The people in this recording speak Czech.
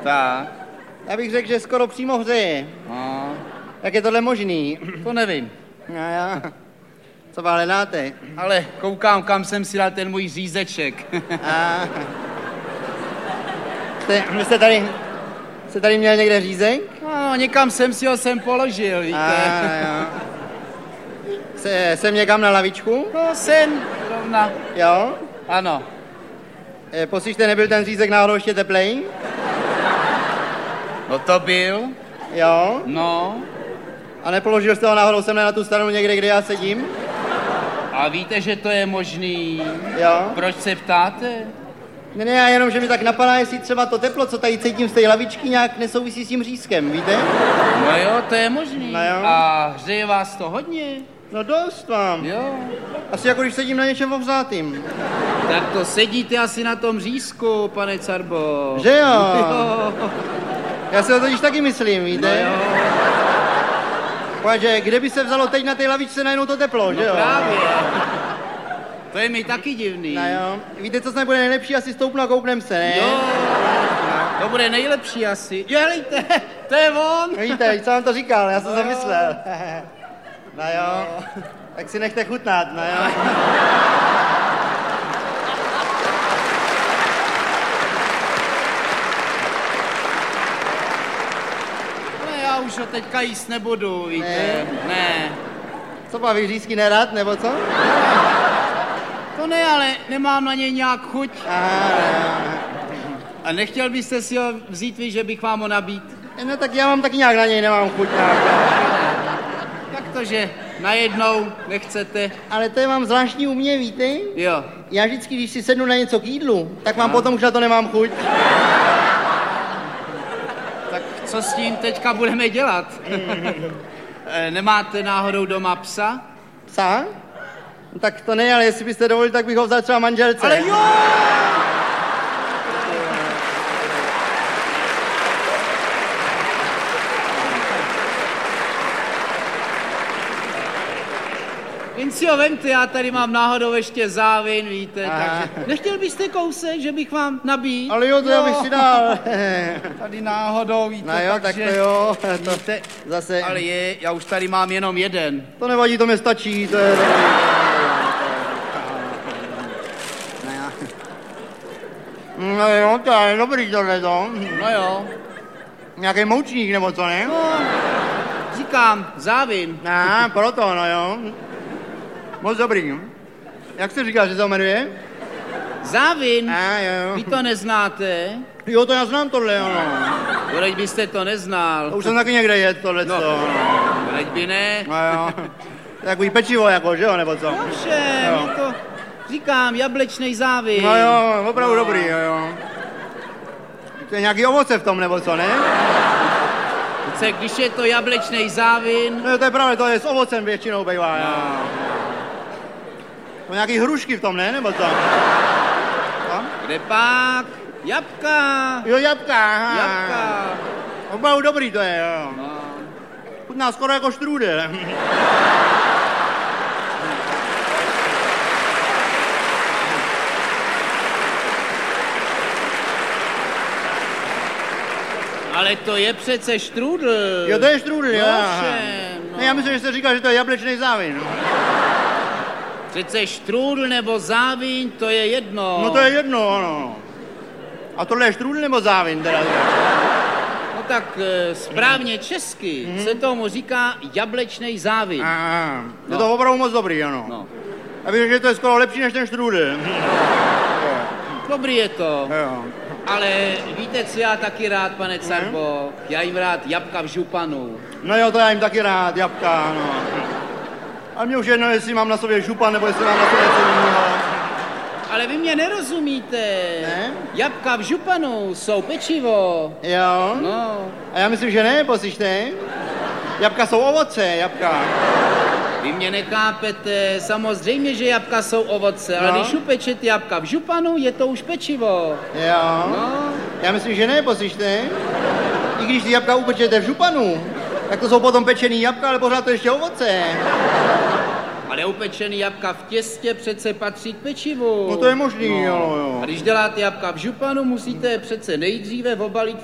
Tak. Já bych řekl, že skoro přímo hřeje. No, Jak je tohle možný? to nevím. No. Co vám hledáte? Ale koukám, kam jsem si dal ten můj řízeček. A... Vy jste tady měl někde řízek? No, někam jsem si ho sem položil, víte. Jsem někam na lavičku? No, sem, rovna. Jo? Ano. Poslyšte, nebyl ten řízek náhodou ještě teplej? No to byl. Jo? No. A nepoložil jste ho náhodou sem na tu stranu někde, kde já sedím? A víte, že to je možný. Jo? Proč se ptáte? Ne, já jenom, že mi tak napadá, jestli třeba to teplo, co tady cítím z té lavičky, nějak nesouvisí s tím řízkem, víte? No jo, to je možný. No jo. A hřeje vás to hodně? No dost vám. Jo. Asi jako když sedím na něčem ohřátým. Tak to sedíte asi na tom řízku, pane Carbo. Že jo? Jo. Já si to totiž taky myslím, víte? No jo. Protože kde by se vzalo teď na té lavičce najednou to teplo, že jo? Právě. To je mi taky divný. No jo. Víte, co snad bude nejlepší? Asi stoupnu a koupnem se, ne? Jo. To bude nejlepší asi. Dělejte, to je on. Víte, co vám to říkal? Já jsem to myslel. No jo. Tak si nechte chutnat, no jo. Ale já už ho teďka jíst nebudu, víte. Ne. Co baví, řízky nerad, nebo co? To ne, ale nemám na něj nějak chuť. Aha, A nechtěl byste si ho vzít vy, že bych vám ho nabít? no tak já mám taky nějak na něj, nemám chuť nějak. Jak to, že najednou nechcete? Ale to je mám zvláštní u mě, víte? Jo. Já vždycky, když si sednu na něco k jídlu, tak mám potom už na to nemám chuť. Tak co s tím teďka budeme dělat? Nemáte náhodou doma psa? Psa? No, tak to ne, ale jestli byste dovolili, tak bych ho vzal třeba manželce. Ale jo! Jen si ho vemte, já tady mám náhodou ještě závin, víte, takže nechtěl byste kousek, že bych vám nabít? Ale jo, to já bych si dal. Tady náhodou, víte, No jo, tak to jo, to víte, zase. ale já už tady mám jenom jeden. To nevadí, to mi stačí, to je dobrý. No jo, to je dobrý tohleto. No jo. Nějaký moučník nebo co, ne? No, říkám, závin. Proto, no jo. Moc dobrý. Jak jste říkal, že se to jmenuje? Závin? Jo. Vy to neznáte? Jo, to já znám tohle, jo. Proč byste to neznal? To už jsem taky někde jet, tohleto. No, proč by ne? No jo. Takový pečivo jako, že jo, nebo co? No všem, Jo. je to, říkám, jablečnej závin. No jo, opravdu dobrý, jo. To je nějaký ovoce v tom, nebo co, ne? Přece, když je to jablečnej závin... No to je pravda, to je s ovocem většinou bývá, jo. To nějaký hrušky v tom, ne, nebo co? No? Kde pak? Jabka. Jo, jabka, aha. Jabka. Opravdu dobrý to je, jo. No. Chutná skoro jako štrůdel. Ale to je přece štrůdl. Jo, to je štrůdl, jo. No. Ne, já myslím, že jste říkal, že to je jablečný závin. Přece štrůdl nebo závin, to je jedno. No to je jedno, ano. A tohle je štrůdl nebo závin teda? No tak správně česky se tomu říká jablečnej závin. Je to opravdu moc dobrý, ano. No. A víš, že to je skoro lepší než ten štrůdl. Dobrý je to. Jo. Ale víte, co já taky rád, pane Carbo? Já jim rád jabka v županu. No jo, to já jim taky rád, jabka, no. Ale mě už jedno, jestli mám na sobě župan, nebo jestli mám na sobě něco jiného. Ale vy mě nerozumíte. Ne? Jabka v županu jsou pečivo. Jo? No. A já myslím, že ne, poslyšte. Jabka jsou ovoce, jabka. Vy mě nechápete, samozřejmě, že jabka jsou ovoce, ale No. když upečete jabka v županu, je to už pečivo. Jo? No. Já myslím, že ne, poslyšte. I když ty jabka upečete v županu, tak to jsou potom pečený jabka, ale pořád to ještě ovoce. Ale upečený jabka v těstě přece patří k pečivu. No to je možný, jo. A když děláte jabka v županu, musíte přece nejdříve obalit